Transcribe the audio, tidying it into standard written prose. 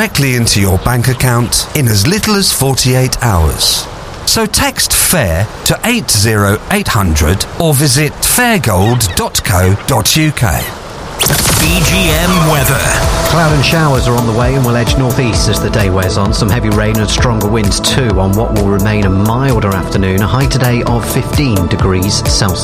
directly into your bank account in as little as 48 hours. So text FAIR to 80800 or visit fairgold.co.uk. BGM weather. Cloud and showers are on the way and will edge northeast as the day wears on. Some heavy rain and stronger winds too on what will remain a milder afternoon. A high today of 15 degrees Celsius.